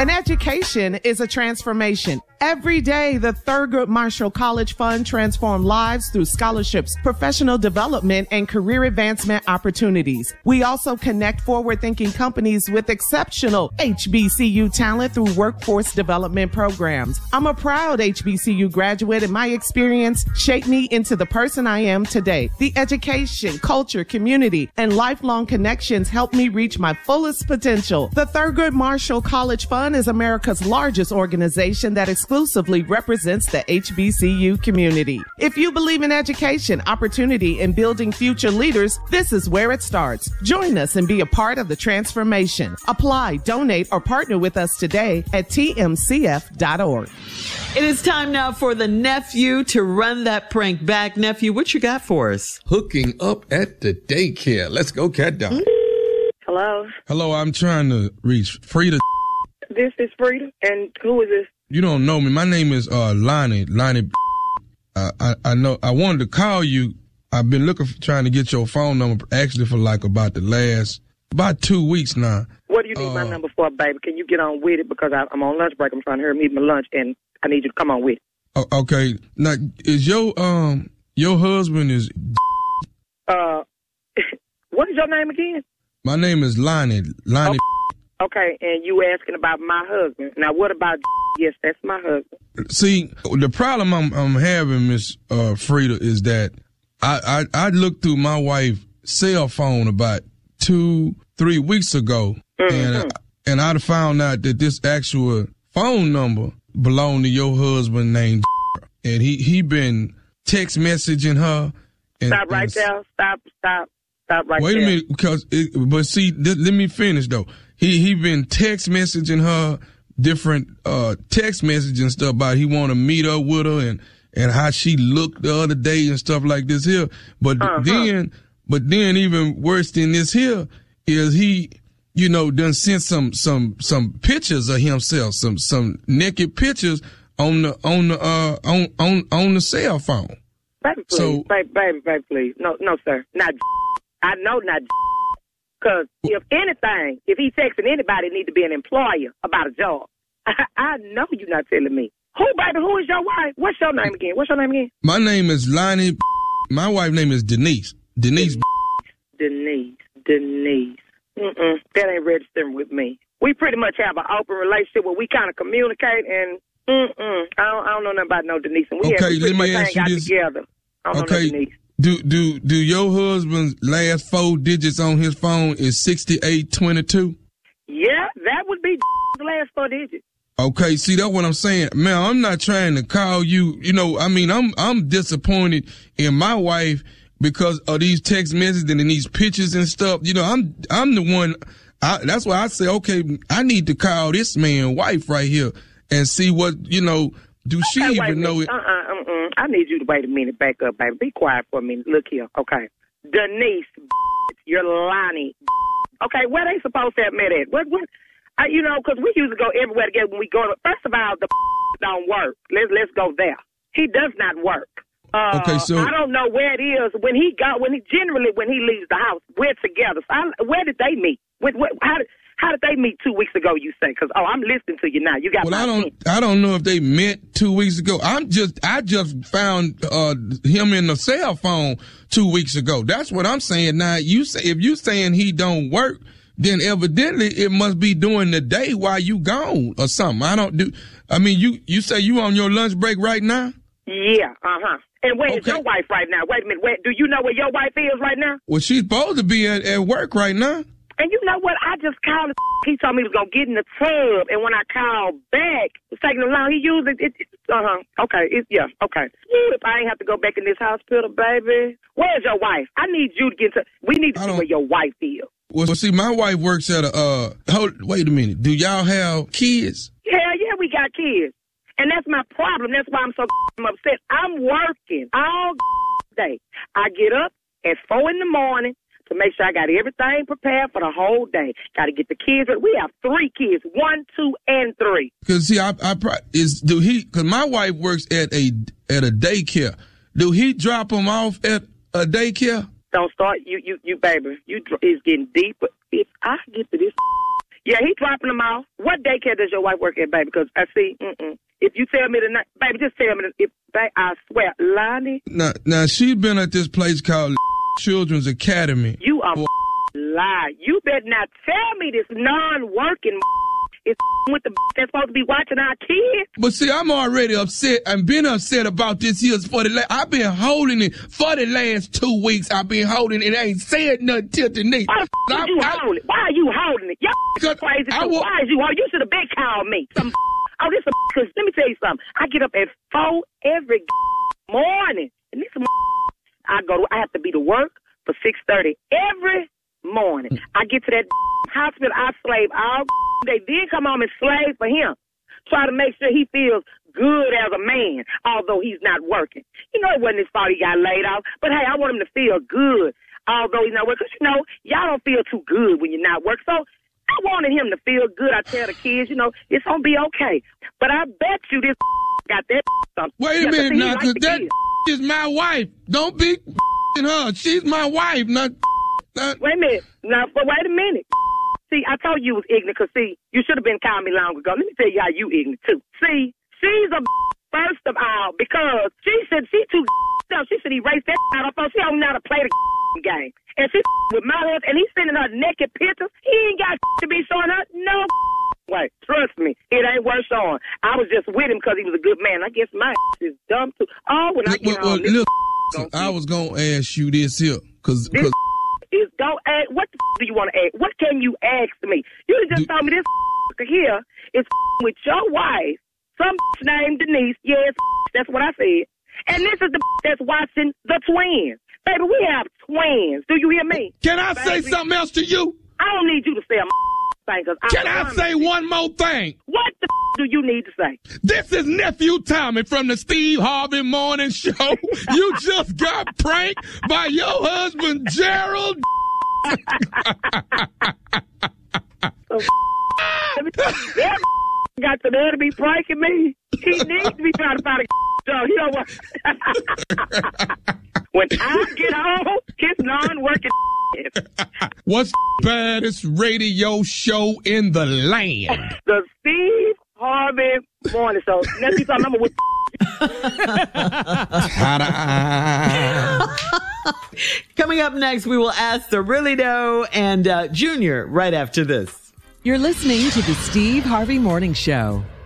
An education is a transformation. Every day, the Thurgood Marshall College Fund transforms lives through scholarships, professional development, and career advancement opportunities. We also connect forward-thinking companies with exceptional HBCU talent through workforce development programs. I'm a proud HBCU graduate, and my experience shaped me into the person I am today. The education, culture, community, and lifelong connections helped me reach my fullest potential. The Thurgood Marshall College Fund is America's largest organization that exclusively represents the HBCU community. If you believe in education, opportunity, and building future leaders, this is where it starts. Join us and be a part of the transformation. Apply, donate, or partner with us today at tmcf.org. It is time now for the nephew to run that prank back. Nephew, what you got for us? Hooking up at the daycare. Let's go, cat dog. Hello? Hello, I'm trying to reach Frida. This is Frida, and who is this? You don't know me. My name is Lonnie. I know. I wanted to call you. I've been trying to get your phone number actually for like about 2 weeks now. What do you need my number for, baby? Can you get on with it? Because I'm on lunch break. I'm trying to hurry me my lunch, and I need you to come on with it. Okay. Now, is your husband is? What is your name again? My name is Lonnie. Lonnie. Okay, and you asking about my husband. Now, what about? Yes, that's my husband. See, the problem I'm having, Miss Frida, is that I looked through my wife's cell phone about 2-3 weeks ago, and I found out that this actual phone number belonged to your husband named, and he been text messaging her. Stop right there. Stop right there. Wait a minute, because but see, let me finish though. He been text messaging her different text messages and stuff about he want to meet up with her and how she looked the other day and stuff like this here. But then even worse than this here is he, done sent some pictures of himself, some naked pictures on the cell phone. Baby, please. Baby, please. No, sir. Not. I know not. Because if anything, if he's texting anybody, it need to be an employer about a job. I know you're not telling me. Who, baby? Who is your wife? What's your name again? My name is Lonnie. My wife's name is Denise. Denise. That ain't registering with me. We pretty much have an open relationship where we kind of communicate, and I don't know nothing about no Denise. And we let me ask you this. Together. I don't know no Denise. Do your husband's last 4 digits on his phone is 6822? Yeah, that would be the last 4 digits. Okay, see, that's what I'm saying. Man, I'm not trying to call you, I'm disappointed in my wife because of these text messages and these pictures and stuff. I'm the one, that's why I say, okay, I need to call this man's wife right here and see what, she even know it? I need you to wait a minute, back up, baby. Be quiet for a minute. Look here, okay. Denise, you're Lonnie. Okay, where they supposed to have met at? What? Because we usually go everywhere together when we go. First of all, the don't work. Let's go there. He does not work. Okay, so I don't know where it is when he leaves the house. We're together. So where did they meet? How did they meet 2 weeks ago, you say? Because, I'm listening to you now. You got I don't know if they met 2 weeks ago. I just found him in the cell phone 2 weeks ago. That's what I'm saying. Now, if you saying he don't work, then evidently it must be during the day while you gone or something. You say you on your lunch break right now? Yeah, And where is your wife right now? Wait a minute. Do you know where your wife is right now? Well, she's supposed to be at work right now. And you know what? I just called him. He told me he was going to get in the tub. And when I called back, it was taking him long. He used it. Okay. Okay. If I ain't have to go back in this hospital, baby. Where's your wife? I need you to get to. We need to see where your wife is. Well, see, my wife works at wait a minute. Do y'all have kids? Hell yeah, we got kids. And that's my problem. That's why I'm so upset. I'm working all day. I get up at 4 in the morning to make sure I got everything prepared for the whole day. Got to get the kids. We have 3 kids, 1, 2, and 3. Because see, because my wife works at a daycare. Do he drop them off at a daycare? Don't start, you baby. It's getting deeper. If I get to this, Yeah, he dropping them off. What daycare does your wife work at, baby? Because I see, if you tell me tonight, baby, just tell me. I swear, Lonnie. Now she's been at this place called Children's Academy. You are lie. You better not tell me this non-working is with the that's supposed to be watching our kids. But see, I'm already upset. I've been upset about this here for I've been holding it for the last 2 weeks. I've been holding it. I ain't said nothing till Denise. Why are you holding it? Why are you holding it? Y'all crazy. Why is you holding? You should have been calling me. This cause let me tell you something. I get up at 4 every morning. And this I have to be to work for 6:30 every morning. I get to that hospital, I slave all day. Then come home and slave for him. Try to make sure he feels good as a man, although he's not working. You know, it wasn't his fault he got laid off. But hey, I want him to feel good, although he's not working. Because, you know, y'all don't feel too good when you're not working. So I wanted him to feel good. I tell the kids, you know, it's going to be okay. But I bet you this got that something. Wait a minute now, because that is my wife. Don't be her. She's my wife, not... Wait a minute. Now, wait a minute. See, I told you was ignorant because, see, you should have been calling me long ago. Let me tell you how you ignorant, too. See, she's a first of all, because she said she too stuff. She said erase that out of her. She don't know how to play the game. And she with my husband, and he's sending her naked pictures. He ain't got to be showing her no way. Trust me, it ain't worth showing. I was just with him because he was a good man. I guess my is dumb, too. Oh, when I get on this, I was going to ask you this here, because... Don't ask. What the do you want to ask? What can you ask me? You just told me this here is with your wife, some named Denise. Yes, that's what I said. And this is the that's watching the twins. Baby, we have twins. Do you hear me? Can I say something else to you? I don't need you to say a thing. Can I say one more thing? What the do you need to say? This is Nephew Tommy from the Steve Harvey Morning Show. You just got pranked by your husband, Gerald. Got the man to be pranking me. He needs to be trying to find a job. You know what? When I get home, his non-working What's the baddest radio show in the land? The Steve Harvey Morning Show. Let's see something with Coming up next, we will ask the Really Know and Junior right after this. You're listening to the Steve Harvey Morning Show.